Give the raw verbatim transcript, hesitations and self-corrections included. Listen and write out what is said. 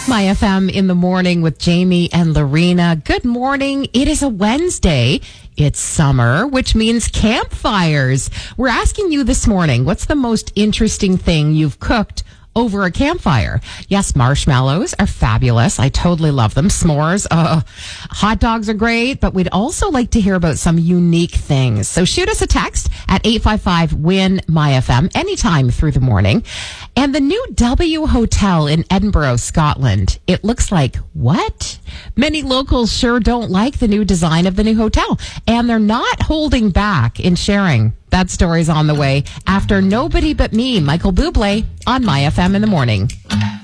My F M in the morning with Jamie and Lorena. Good morning. It is a Wednesday. It's summer, which means campfires. We're asking you this morning, what's the most interesting thing you've cooked over a campfire? Yes, marshmallows are fabulous. I totally love them. S'mores, uh, hot dogs are great, but we'd also like to hear about some unique things. So shoot us a text at eight five five, W I N, M Y F M, anytime through the morning. And the new W Hotel in Edinburgh, Scotland, it looks like what? Many locals sure don't like the new design of the new hotel, and they're not holding back in sharing. That story's on the way after Nobody But Me, Michael Bublé, on My F M in the morning.